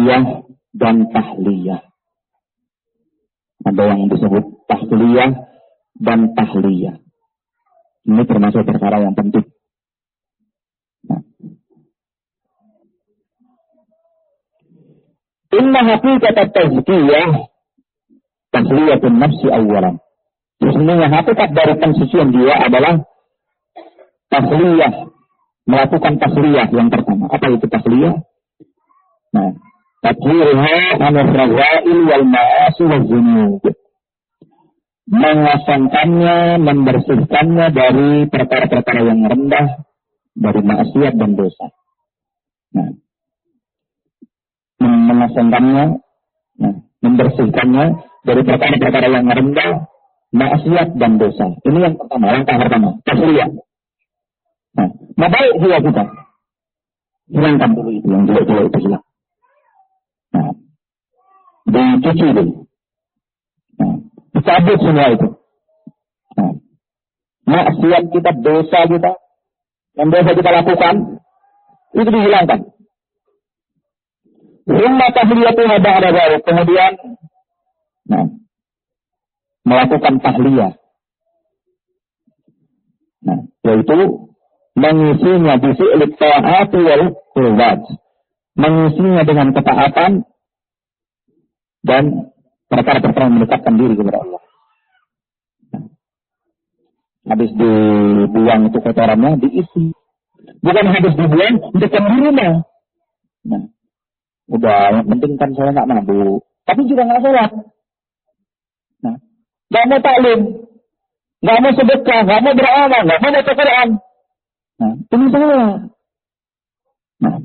tasliyah dan tahliyah. Ada yang disebut tasliyah dan tahliyah. Ini termasuk perkara yang penting. Nah. Inna haqiqat at-tazkiyah tahliyatun nafsi awwalan. Sesungguhnya hakikat dari pensucian jiwa adalah tahliyah, melakukan tahliyah yang pertama. Apa itu tahliyah? Nah, tathhirha anil razail wal ma'asi wal dzunub. Mengosongkannya, membersihkannya dari perkara-perkara yang rendah, dari maksiat dan dosa. Nah, mengosongkannya, membersihkannya dari perkara-perkara yang rendah, maksiat dan dosa. Ini yang pertama, langkah pertama, tasliyah. Nah, baik jiwa kita. Hilangkan dulu itu, yang jelek-jelek itu hilang. Nah, dicuci dulu. Nah, dicabut semua itu. Nah, maksiat kita, dosa kita, yang dosa kita lakukan, itu dihilangkan. Rumah tahliyatu hada ada baru. Kemudian, nah, melakukan tahliyah. Nah, yaitu mengisinya di fi'il ta'ati wal qurbat. Mengisinya dengan ketaatan dan perkara-perkara yang mendekatkan diri kepada Allah. Nah, habis dibuang itu kotorannya, diisi. Bukan habis dibuang, dekat di rumah. Nah, udah, yang penting kan saya nggak mabuk. Tapi juga nggak sholat. Nah, nggak mau taklim, nggak mau sedekah, nggak mau beramal, nggak mau baca Quran. Nah, ini salah. Nah,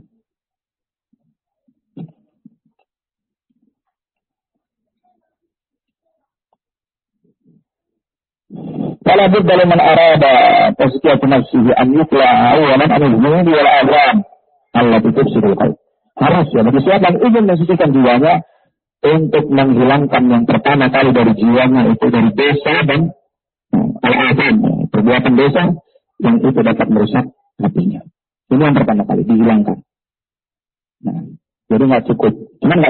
kalau budda liman arada tazkiyatu nafsihi an yutla'a awalan an-dhunubi wal a'zam allati tufsidul qalb. Harus ya bagi siapa yang ingin mensucikan jiwanya untuk menghilangkan yang pertama kali dari jiwanya itu dari dosa dan al-a'zam, perbuatan dosa yang itu dapat merusak hatinya. Ini yang pertama kali dihilangkan. Nah, jadi nggak cukup. Cuman nggak